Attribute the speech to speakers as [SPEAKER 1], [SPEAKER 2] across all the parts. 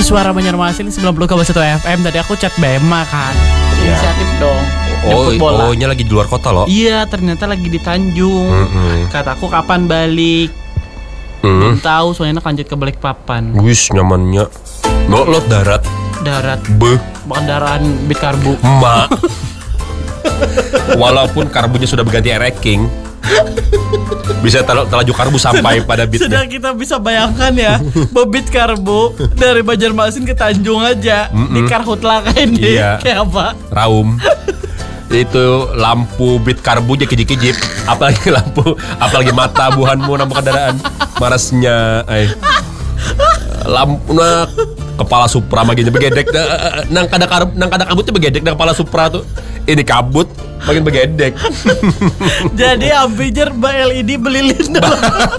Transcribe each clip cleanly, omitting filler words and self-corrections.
[SPEAKER 1] Suara Banjarmasin 90,1 FM. Tadi aku chat Bema kan. Inisiatif dong.
[SPEAKER 2] Nya lagi di luar kota loh.
[SPEAKER 1] Iya, ternyata lagi di Tanjung. Kataku kapan balik? Belum tahu, soalnya lanjut ke Balikpapan.
[SPEAKER 2] Wis nyamannya. Lo darat.
[SPEAKER 1] Bukan darahan bit karbu.
[SPEAKER 2] Mak. Walaupun karbunya sudah berganti ranking, bisa terlaju karbu sampai pada bitnya.
[SPEAKER 1] Sedang kita bisa bayangkan ya, bebit karbu dari Banjarmasin ke Tanjung aja dikarhutlakain deh.
[SPEAKER 2] Iya.
[SPEAKER 1] Kayak apa?
[SPEAKER 2] Raum. Itu lampu bit karbunya kijip-kijip. Apalagi mata buhanmu nama kendaraan. Marasnya lampu kepala Supra maginya begedek nang kada kabutnya begedek nang kepala Supra tuh. Ini kabut makin begedek.
[SPEAKER 1] Jadi ambijar LED belilin dong.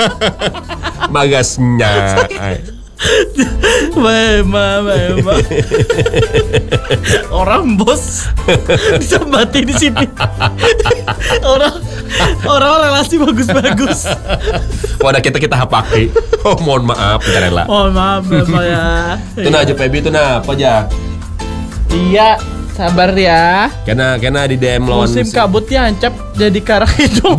[SPEAKER 2] Magasnya.
[SPEAKER 1] Bema. Orang bos disambati di sini. Orang relasi bagus-bagus.
[SPEAKER 2] Wadah kita hapaki. Oh mohon maaf rela.
[SPEAKER 1] Oh maaf Bema ya.
[SPEAKER 2] Itu nah aja Pebi itu nah apa aja?
[SPEAKER 1] Iya, sabar ya.
[SPEAKER 2] Kena di DM lawan
[SPEAKER 1] musim kabutnya hancap jadi karak hidung.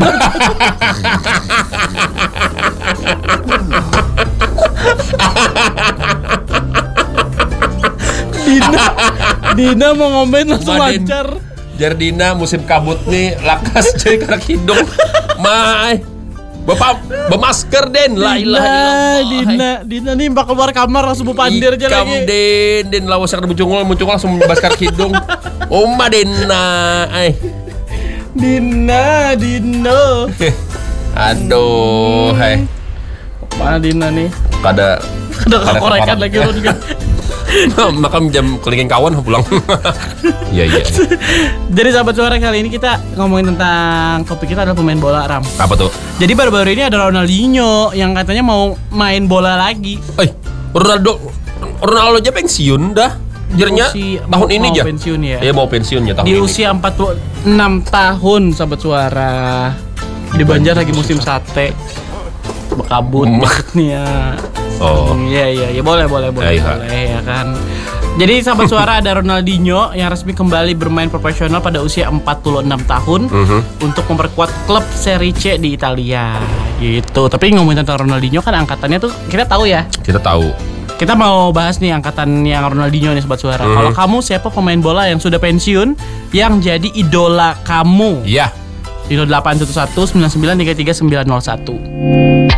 [SPEAKER 1] Dina mau ngomen langsung lancar.
[SPEAKER 2] Jardina musim kabut nih lakas jadi karak hidung. Bapak bermasker Den. La ilaha illallah.
[SPEAKER 1] Dina nih bakal keluar kamar langsung bupandir aja lagi.
[SPEAKER 2] Den lawas yang muncul langsung membaskan hidung. Oma Dina.
[SPEAKER 1] Dina.
[SPEAKER 2] Aduh,
[SPEAKER 1] mana Dina nih?
[SPEAKER 2] Kada
[SPEAKER 1] korekan lagi lu juga.
[SPEAKER 2] Maka jam kelingking kawan pulang. Iya.
[SPEAKER 1] Jadi sahabat suara, kali ini kita ngomongin tentang topik kita adalah pemain bola, Ram.
[SPEAKER 2] Apa tuh?
[SPEAKER 1] Jadi baru-baru ini ada Ronaldinho yang katanya mau main bola lagi.
[SPEAKER 2] Ronaldo aja pensiun dah. Jernya tahun ini aja.
[SPEAKER 1] Pensiun ya.
[SPEAKER 2] Iya mau pensiunnya tahun
[SPEAKER 1] di
[SPEAKER 2] ini.
[SPEAKER 1] Di usia 46 tahun sahabat suara. Di Banjar lagi musim sate. Bekabut nih ya.
[SPEAKER 2] Oh.
[SPEAKER 1] Iya, boleh ya kan. Jadi sahabat suara, ada Ronaldinho yang resmi kembali bermain profesional pada usia 46 tahun untuk memperkuat klub Serie C di Italia. Gitu. Tapi ngomongin tentang Ronaldinho kan angkatannya tuh kita tahu ya.
[SPEAKER 2] Kita tahu.
[SPEAKER 1] Kita mau bahas nih angkatan yang Ronaldinho nih sahabat suara. Kalau kamu siapa pemain bola yang sudah pensiun yang jadi idola kamu?
[SPEAKER 2] Iya.
[SPEAKER 1] Di 0811 99 33 901.